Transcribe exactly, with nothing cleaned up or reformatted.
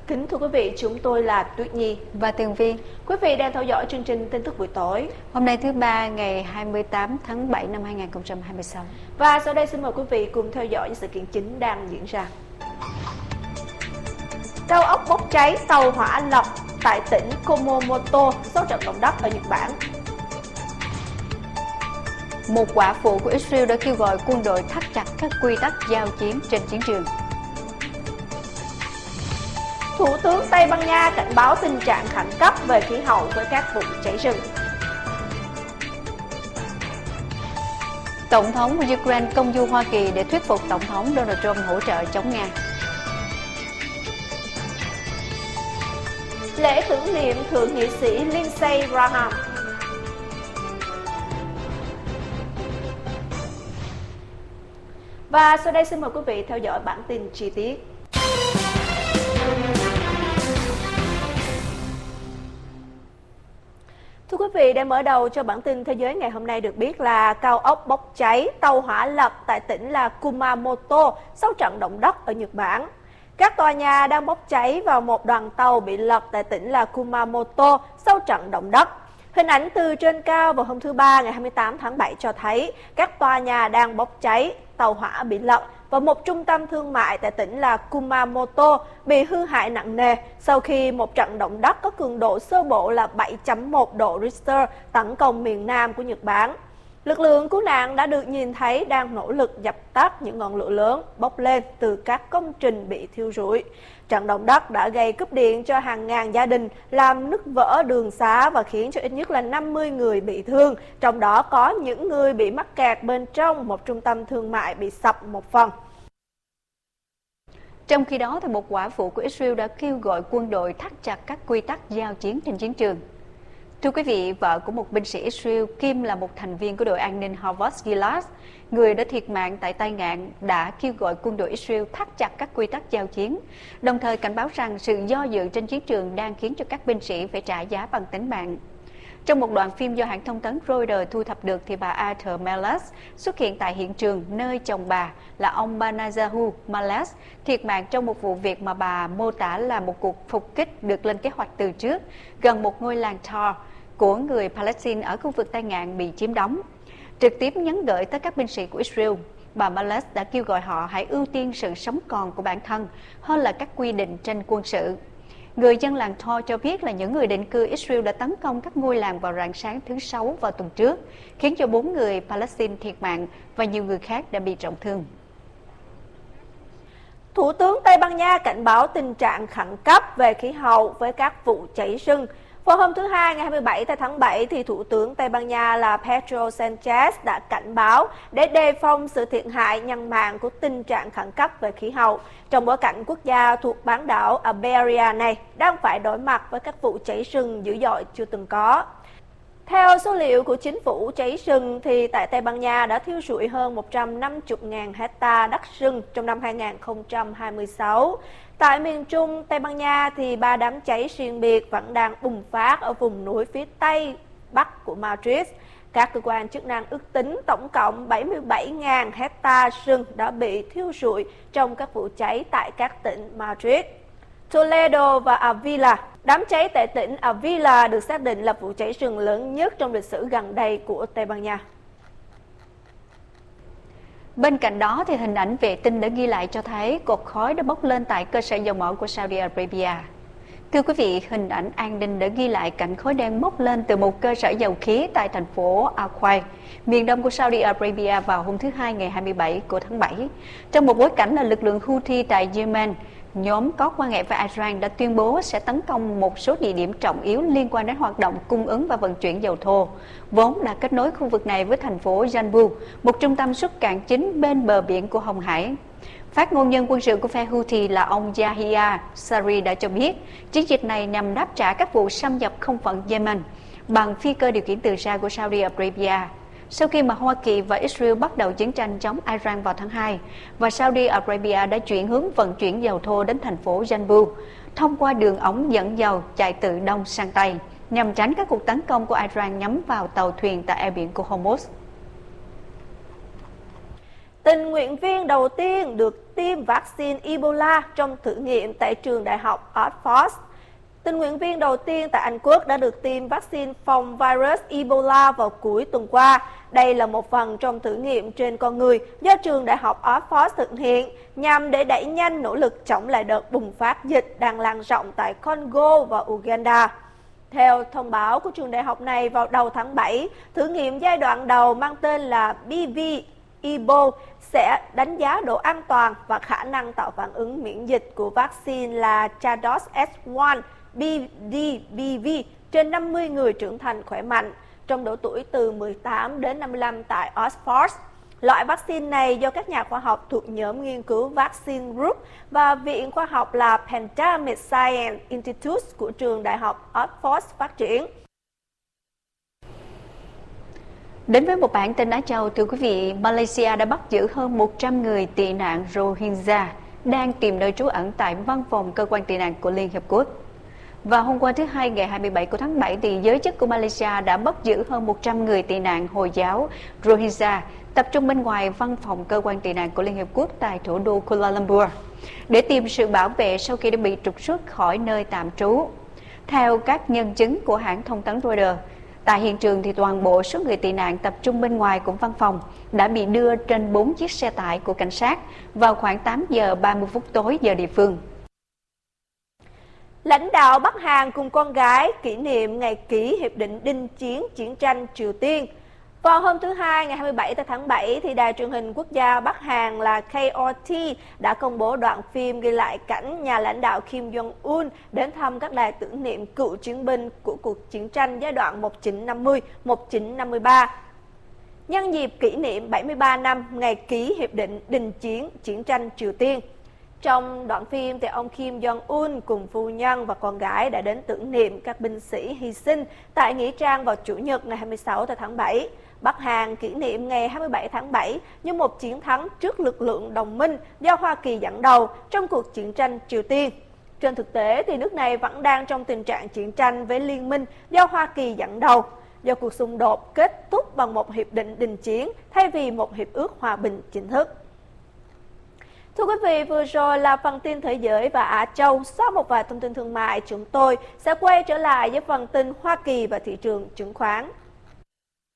Kính thưa quý vị, chúng tôi là Tuyết Nhi và Tường Vi. Quý vị đang theo dõi chương trình tin tức buổi tối. Hôm nay thứ ba ngày hai mươi tám tháng bảy năm hai nghìn không trăm hai mươi sáu. Và sau đây xin mời quý vị cùng theo dõi những sự kiện chính đang diễn ra. Cao ốc bốc cháy, tàu hỏa lật tại tỉnh Kumamoto sau trận động đất ở Nhật Bản. Một quả phụ của Israel đã kêu gọi quân đội thắt chặt các quy tắc giao chiến trên chiến trường. Thủ tướng Tây Ban Nha cảnh báo tình trạng khẩn cấp về khí hậu với các vụ cháy rừng. Tổng thống Ukraine công du Hoa Kỳ để thuyết phục Tổng thống Donald Trump hỗ trợ chống Nga. Lễ tưởng niệm Thượng nghị sĩ Lindsey Graham. Và sau đây xin mời quý vị theo dõi bản tin chi tiết. Thưa quý vị, để mở đầu cho bản tin thế giới ngày hôm nay được biết là cao ốc bốc cháy, tàu hỏa lật tại tỉnh là Kumamoto sau trận động đất ở Nhật Bản. Các tòa nhà đang bốc cháy và một đoàn tàu bị lật tại tỉnh là Kumamoto sau trận động đất. Hình ảnh từ trên cao vào hôm thứ Ba ngày hai mươi tám tháng bảy cho thấy các tòa nhà đang bốc cháy, tàu hỏa bị lật và một trung tâm thương mại tại tỉnh là Kumamoto bị hư hại nặng nề sau khi một trận động đất có cường độ sơ bộ là bảy phẩy một độ Richter tấn công miền Nam của Nhật Bản. Lực lượng cứu nạn đã được nhìn thấy đang nỗ lực dập tắt những ngọn lửa lớn bốc lên từ các công trình bị thiêu rụi. Trận động đất đã gây cúp điện cho hàng ngàn gia đình, làm nứt vỡ đường xá và khiến cho ít nhất là năm mươi người bị thương, trong đó có những người bị mắc kẹt bên trong một trung tâm thương mại bị sập một phần. Trong khi đó, thì một quả phụ của Israel đã kêu gọi quân đội thắt chặt các quy tắc giao chiến trên chiến trường. Thưa quý vị, vợ của một binh sĩ Israel, Kim là một thành viên của đội an ninh Havas Gilead, người đã thiệt mạng tại tai nạn, đã kêu gọi quân đội Israel thắt chặt các quy tắc giao chiến, đồng thời cảnh báo rằng sự do dự trên chiến trường đang khiến cho các binh sĩ phải trả giá bằng tính mạng. Trong một đoạn phim do hãng thông tấn Reuters thu thập được, thì bà Arthur Meles xuất hiện tại hiện trường nơi chồng bà là ông Banazahu Meles thiệt mạng trong một vụ việc mà bà mô tả là một cuộc phục kích được lên kế hoạch từ trước gần một ngôi làng Tar của người Palestine ở khu vực tai nạn bị chiếm đóng. Trực tiếp nhắn gửi tới các binh sĩ của Israel, bà Meles đã kêu gọi họ hãy ưu tiên sự sống còn của bản thân hơn là các quy định trên quân sự. Người dân làng Tor cho biết là những người định cư Israel đã tấn công các ngôi làng vào rạng sáng thứ Sáu vào tuần trước, khiến cho bốn người Palestine thiệt mạng và nhiều người khác đã bị trọng thương. Thủ tướng Tây Ban Nha cảnh báo tình trạng khẩn cấp về khí hậu với các vụ cháy rừng. Vào hôm thứ Hai ngày hai mươi bảy tháng bảy, thì Thủ tướng Tây Ban Nha là Pedro Sanchez đã cảnh báo để đề phòng sự thiệt hại nhân mạng của tình trạng khẩn cấp về khí hậu, trong bối cảnh quốc gia thuộc bán đảo Iberia này đang phải đối mặt với các vụ cháy rừng dữ dội chưa từng có. Theo số liệu của chính phủ cháy rừng, thì tại Tây Ban Nha đã thiêu rụi hơn một trăm năm mươi nghìn hecta đất rừng trong năm hai nghìn không trăm hai mươi sáu. Tại miền Trung Tây Ban Nha, thì ba đám cháy riêng biệt vẫn đang bùng phát ở vùng núi phía Tây Bắc của Madrid. Các cơ quan chức năng ước tính tổng cộng bảy mươi bảy nghìn hecta rừng đã bị thiêu rụi trong các vụ cháy tại các tỉnh Madrid, Toledo và Avila. Đám cháy tại tỉnh Avila được xác định là vụ cháy rừng lớn nhất trong lịch sử gần đây của Tây Ban Nha. Bên cạnh đó, thì hình ảnh vệ tinh đã ghi lại cho thấy cột khói đã bốc lên tại cơ sở dầu mỏ của Saudi Arabia. Thưa quý vị, hình ảnh an ninh đã ghi lại cảnh khói đen bốc lên từ một cơ sở dầu khí tại thành phố Al-Quaid, miền đông của Saudi Arabia vào hôm thứ Hai ngày hai mươi bảy của tháng bảy. Trong một bối cảnh là lực lượng Houthi tại Yemen, nhóm có quan hệ với Iran đã tuyên bố sẽ tấn công một số địa điểm trọng yếu liên quan đến hoạt động cung ứng và vận chuyển dầu thô, vốn là kết nối khu vực này với thành phố Yanbu, một trung tâm xuất cảng chính bên bờ biển của Hồng Hải. Phát ngôn nhân quân sự của phe Houthi là ông Yahya Sari đã cho biết chiến dịch này nhằm đáp trả các vụ xâm nhập không phận Yemen bằng phi cơ điều khiển từ xa của Saudi Arabia. Sau khi mà Hoa Kỳ và Israel bắt đầu chiến tranh chống Iran vào tháng hai, và Saudi Arabia đã chuyển hướng vận chuyển dầu thô đến thành phố Yanbu thông qua đường ống dẫn dầu chạy từ đông sang tây, nhằm tránh các cuộc tấn công của Iran nhắm vào tàu thuyền tại eo biển của Hormuz. Tình nguyện viên đầu tiên được tiêm vaccine Ebola trong thử nghiệm tại trường đại học Oxford. Tình nguyện viên đầu tiên tại Anh Quốc đã được tiêm vaccine phòng virus Ebola vào cuối tuần qua. Đây là một phần trong thử nghiệm trên con người do trường đại học Oxford thực hiện nhằm để đẩy nhanh nỗ lực chống lại đợt bùng phát dịch đang lan rộng tại Congo và Uganda. Theo thông báo của trường đại học này vào đầu tháng bảy, thử nghiệm giai đoạn đầu mang tên là bê vê e bê o sẽ đánh giá độ an toàn và khả năng tạo phản ứng miễn dịch của vaccine là Chados S một bê đê bê vê trên năm mươi người trưởng thành khỏe mạnh trong độ tuổi từ mười tám đến năm mươi lăm tại Oxford. Loại vaccine này do các nhà khoa học thuộc nhóm nghiên cứu Vaccine Group và Viện Khoa học là Pandemic Science Institute của trường đại học Oxford phát triển. Đến với một bản tin Á Châu, thưa quý vị, Malaysia đã bắt giữ hơn một trăm người tị nạn Rohingya đang tìm nơi trú ẩn tại văn phòng cơ quan tị nạn của Liên Hiệp Quốc. Và hôm qua thứ Hai ngày hai mươi bảy của tháng bảy, thì giới chức của Malaysia đã bắt giữ hơn một trăm người tị nạn Hồi giáo Rohingya tập trung bên ngoài văn phòng cơ quan tị nạn của Liên Hiệp Quốc tại thủ đô Kuala Lumpur để tìm sự bảo vệ sau khi đã bị trục xuất khỏi nơi tạm trú. Theo các nhân chứng của hãng thông tấn Reuters, tại hiện trường thì toàn bộ số người tị nạn tập trung bên ngoài của văn phòng đã bị đưa trên bốn chiếc xe tải của cảnh sát vào khoảng tám giờ ba mươi phút tối giờ địa phương. Lãnh đạo Bắc Hàn cùng con gái kỷ niệm ngày ký Hiệp định Đình chiến chiến tranh Triều Tiên. Vào hôm thứ Hai ngày hai mươi bảy tháng bảy, thì đài truyền hình quốc gia Bắc Hàn là K R T đã công bố đoạn phim ghi lại cảnh nhà lãnh đạo Kim Jong-un đến thăm các đài tưởng niệm cựu chiến binh của cuộc chiến tranh giai đoạn một nghìn chín trăm năm mươi đến một nghìn chín trăm năm mươi ba. Nhân dịp kỷ niệm bảy mươi ba năm ngày ký Hiệp định Đình chiến chiến tranh Triều Tiên. Trong đoạn phim, thì ông Kim Jong-un cùng phu nhân và con gái đã đến tưởng niệm các binh sĩ hy sinh tại nghĩa trang vào Chủ nhật ngày hai mươi sáu tháng bảy. Bắc Hàn kỷ niệm ngày hai mươi bảy tháng bảy như một chiến thắng trước lực lượng đồng minh do Hoa Kỳ dẫn đầu trong cuộc chiến tranh Triều Tiên. Trên thực tế, thì nước này vẫn đang trong tình trạng chiến tranh với liên minh do Hoa Kỳ dẫn đầu, do cuộc xung đột kết thúc bằng một hiệp định đình chiến thay vì một hiệp ước hòa bình chính thức. Thưa quý vị, vừa rồi là phần tin thế giới và Á Châu. Sau một vài thông tin thương mại, chúng tôi sẽ quay trở lại với phần tin Hoa Kỳ và thị trường chứng khoán.